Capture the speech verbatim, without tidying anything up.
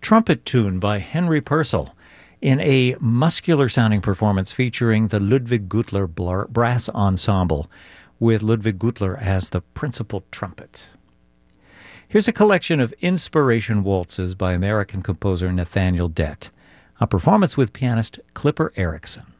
Trumpet Tune by Henry Purcell in a muscular-sounding performance featuring the Ludwig Gutler Brass Ensemble, with Ludwig Gutler as the principal trumpet. Here's a collection of inspiration waltzes by American composer Nathaniel Dett, a performance with pianist Clipper Erickson.